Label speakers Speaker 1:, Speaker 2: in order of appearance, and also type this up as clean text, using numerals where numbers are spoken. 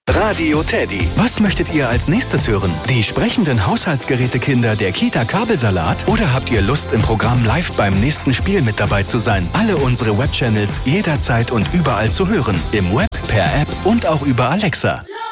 Speaker 1: Radio Teddy. Was möchtet ihr als nächstes hören? Die sprechenden Haushaltsgerätekinder der Kita Kabelsalat? Oder habt ihr Lust, im Programm live beim nächsten Spiel mit dabei zu sein? Alle unsere Webchannels jederzeit und überall zu hören. Im Web, per App und auch über Alexa.